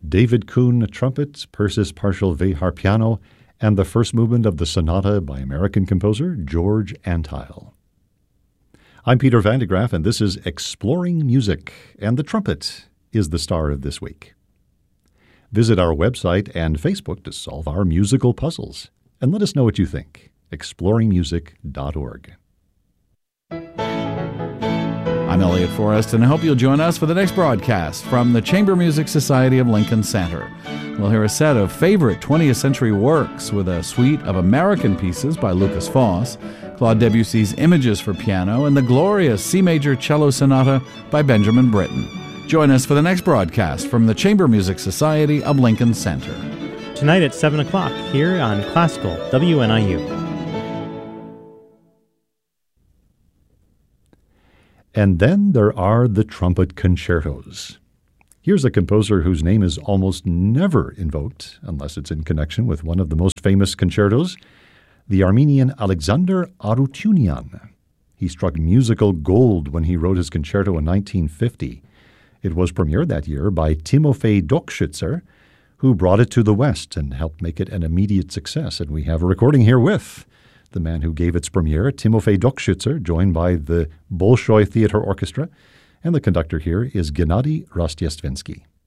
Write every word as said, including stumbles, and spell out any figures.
David Kuhn trumpet, Persis Partial Vehar piano, and the first movement of the sonata by American composer George Antheil. I'm Peter Van de Graaff, and this is Exploring Music, and the trumpet is the star of this week. Visit our website and Facebook to solve our musical puzzles, and let us know what you think. exploring music dot org. I'm Elliot Forrest, and I hope you'll join us for the next broadcast from the Chamber Music Society of Lincoln Center. We'll hear a set of favorite twentieth century works with a suite of American pieces by Lukas Foss, Claude Debussy's Images for Piano, and the glorious C Major Cello Sonata by Benjamin Britten. Join us for the next broadcast from the Chamber Music Society of Lincoln Center. Tonight at seven o'clock here on Classical W N I U. And then there are the trumpet concertos. Here's a composer whose name is almost never invoked unless it's in connection with one of the most famous concertos, the Armenian Alexander Arutunian. He struck musical gold when he wrote his concerto in nineteen fifty. It was premiered that year by Timofey Dokshitzer, who brought it to the West and helped make it an immediate success. And we have a recording here with the man who gave its premiere, Timofey Dokshitzer, joined by the Bolshoi Theater Orchestra. And the conductor here is Gennady Rostyastinsky.